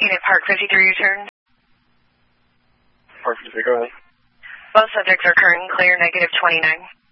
Unit Park 53 returned. Park 53, go ahead. Both subjects are current and clear, -29.